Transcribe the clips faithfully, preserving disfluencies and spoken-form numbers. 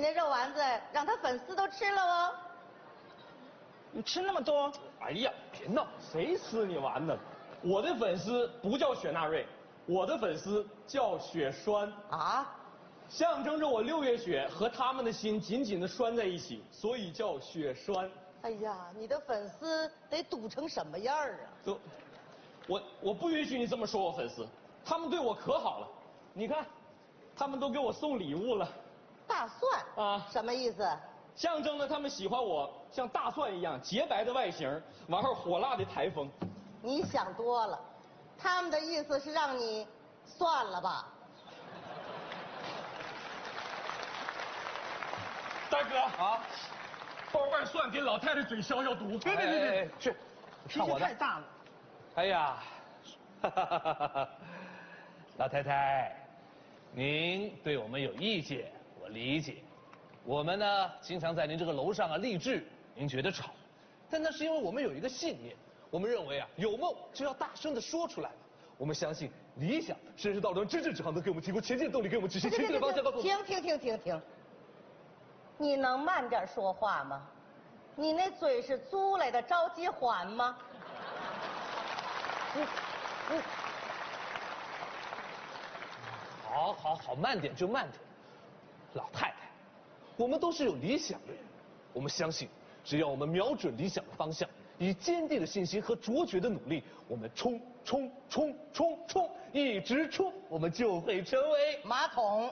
那肉丸子让他粉丝都吃了哦。 你吃那么多？ 哎呀，别闹，谁吃你丸子？我的粉丝不叫雪纳瑞，我的粉丝叫雪栓啊， 象征着我六月雪和他们的心紧紧的拴在一起，所以叫雪栓。 哎呀，你的粉丝得堵成什么样啊？ 都，我我不允许你这么说我粉丝，他们对我可好了，你看，他们都给我送礼物了。 大蒜啊， 什么意思？ 象征了他们喜欢我像大蒜一样洁白的外形，完后火辣的台风。 你想多了，他们的意思是让你算了吧。 大哥啊，包瓣蒜给老太太嘴消消毒。 别别别别， 去， 脾气太大了。 哎呀，哈哈哈哈哈！老太太，您对我们有意见，我理解。我们呢，经常在您这个楼上啊励志，您觉得吵，但那是因为我们有一个信念，我们认为啊，有梦就要大声的说出来嘛。我们相信理想甚至道德真正指航能给我们提供前进动力，给我们指示前进的方向。 停停停停停！你能慢点说话吗？你那嘴是租来的，着急还吗？你你。 好好好，慢点就慢点。老太太，我们都是有理想的人，我们相信，只要我们瞄准理想的方向，以坚定的信心和卓绝的努力，我们冲冲冲冲冲，一直冲，我们就会成为马桶。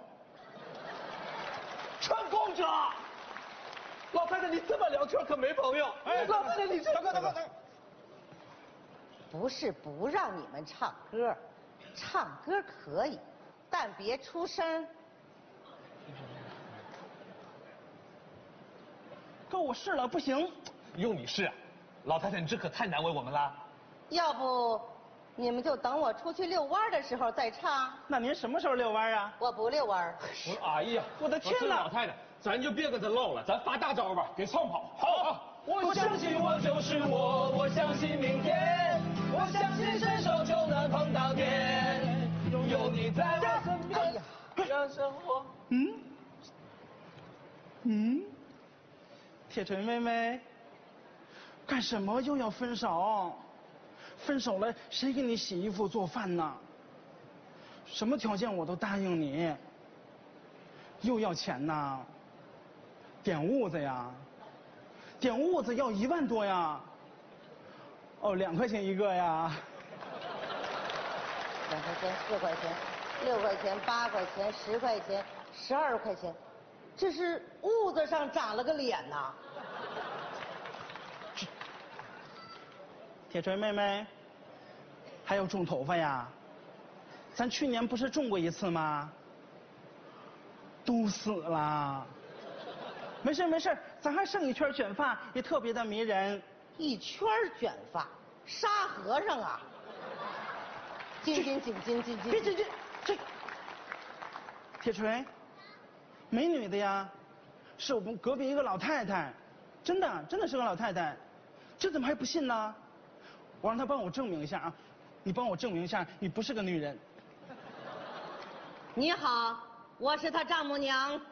成功者。老太太，你这么聊天可没朋友。哎，老太太，你这……大哥，大哥，大哥， 不是不让你们唱歌，唱歌可以，但别出声。 哥，我试了，不行。 用你试啊，老太太，你这可太难为我们了。 要不，你们就等我出去遛弯的时候再唱。 那您什么时候遛弯啊？ 我不遛弯。 我哎呀， 我的天哪！ 老太太，咱就别跟他唠了，咱发大招吧，给唱跑。 好，好我相信我就是我，我相信明天，我相信伸手就能碰到天，有你在我身边，哎呀，让生活。 嗯嗯，铁锤妹妹，干什么又要分手？分手了，谁给你洗衣服做饭呢？什么条件我都答应你。又要钱呐？点痦子呀？点痦子要一万多呀？哦，两块钱一个呀？ 两块钱、四块钱、六块钱、八块钱、十块钱、十二块钱，这是痦子上长了个脸呐！ 铁锤妹妹，还要种头发呀？咱去年不是种过一次吗？都死了。没事没事，咱还剩一圈卷发，也特别的迷人。 一圈卷发，沙和尚啊！金金紧金金金。 别这这这，铁锤，美女的呀，是我们隔壁一个老太太，真的真的是个老太太，这怎么还不信呢？我让她帮我证明一下啊，你帮我证明一下，你不是个女人。 你好，我是她丈母娘。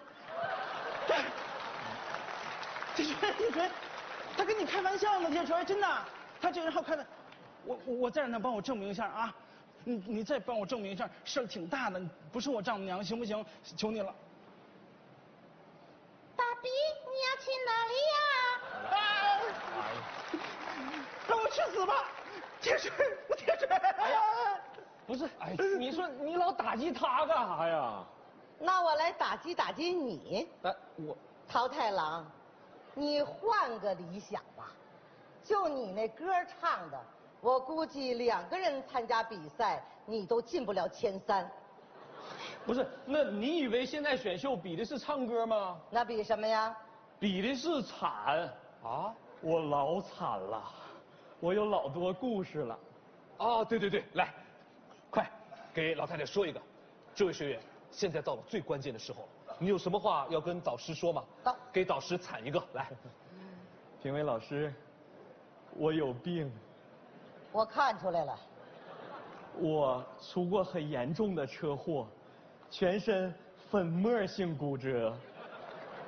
铁锤，铁锤，他跟你开玩笑呢，铁锤，真的，他这个人好开的。我我我再让他帮我证明一下啊，你你再帮我证明一下，事儿挺大的，不是我丈母娘，行不行？求你了。 大比，你要去哪里呀？ 啊！让我去死吧！铁锤，我铁锤！哎呀， 不是，哎，你说你老打击他干啥呀？ 那我来打击打击你。 哎，我桃太郎，你换个理想吧。就你那歌唱的，我估计两个人参加比赛，你都进不了前三。 不是，那你以为现在选秀比的是唱歌吗？ 那比什么呀？ 比的是惨啊！我老惨了，我有老多故事了。 哦，对对对，来，快给老太太说一个。这位学员，现在到了最关键的时候，你有什么话要跟导师说吗？ 好， 给导师惨一个，来。 评委老师，我有病。 我看出来了。 我出过很严重的车祸，全身粉末性骨折。